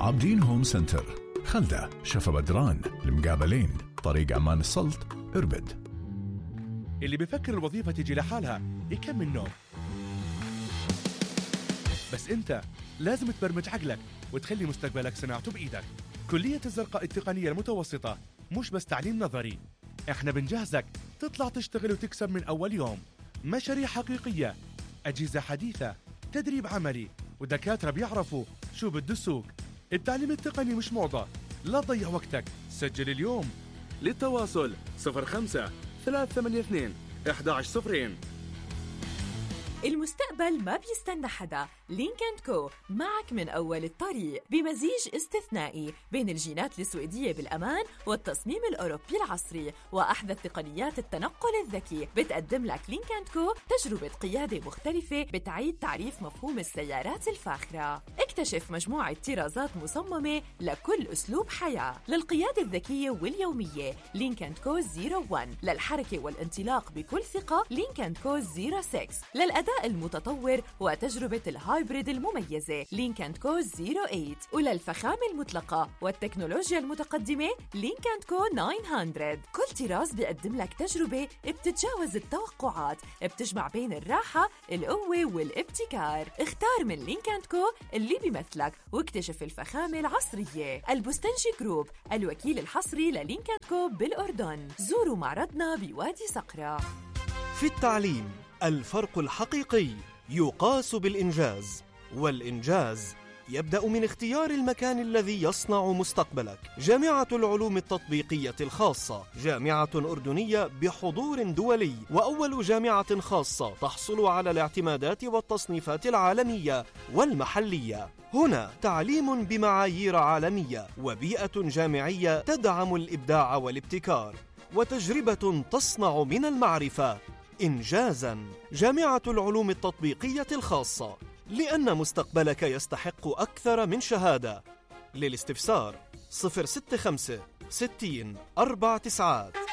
عابدين هوم سنتر، خلدة، شفا بدران، المقابلين، طريق عمان السلط، إربد. اللي بيفكر الوظيفة تيجي لحالها يكمل نوم، بس انت لازم تبرمج عقلك وتخلي مستقبلك صناعته بإيدك. كلية الزرقاء التقنية المتوسطة مش بس تعليم نظري، احنا بنجهزك تطلع تشتغل وتكسب من أول يوم. مشاريع حقيقية، أجهزة حديثة، تدريب عملي، ودكاترة بيعرفوا شو بده السوق. التعليم التقني مش موضة، لا تضيع وقتك، سجل اليوم. للتواصل 05-382-1102. المستقبل ما بيستنى حدا. لينك&كو معك من أول الطريق بمزيج استثنائي بين الجينات السويدية بالأمان والتصميم الأوروبي العصري وأحدث تقنيات التنقل الذكي. بتقدم لك لينك&كو تجربة قيادة مختلفة بتعيد تعريف مفهوم السيارات الفاخرة. اكتشف مجموعة طرازات مصممة لكل أسلوب حياة. للقيادة الذكية واليومية لينك&كو 01، للحركة والانطلاق بكل ثقة لينك&كو 06، للأداء المتطور وتجربة الهايبريد المميزة لينك&كو 08، وللفخامة المطلقة والتكنولوجيا المتقدمة لينك&كو 900. كل طراز بيقدم لك تجربة بتتجاوز التوقعات، بتجمع بين الراحة، القوة والابتكار. اختار من لينك&كو اللي بيمثلك واكتشف الفخامة العصرية. البستنجي جروب، الوكيل الحصري للينك&كو بالأردن. زوروا معرضنا بوادي صقرة. في التعليم الفرق الحقيقي يقاس بالإنجاز، والإنجاز يبدأ من اختيار المكان الذي يصنع مستقبلك. جامعة العلوم التطبيقية الخاصة، جامعة أردنية بحضور دولي، وأول جامعة خاصة تحصل على الاعتمادات والتصنيفات العالمية والمحلية. هنا تعليم بمعايير عالمية، وبيئة جامعية تدعم الإبداع والابتكار، وتجربة تصنع من المعرفة إنجازاً. جامعة العلوم التطبيقية الخاصة، لأن مستقبلك يستحق أكثر من شهادة. للاستفسار 065 60 4 9.